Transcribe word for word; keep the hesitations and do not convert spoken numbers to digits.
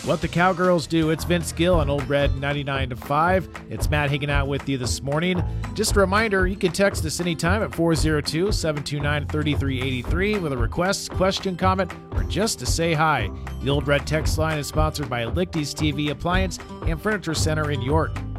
What the Cowgirls Do. It's Vince Gill on Old Red ninety-nine to five. It's Matt hanging out with you this morning. Just a reminder, you can text us anytime at four oh two, seven two nine, three three eight three with a request, question, comment, or just to say hi. The Old Red text line is sponsored by Lichty's T V Appliance and Furniture Center in York.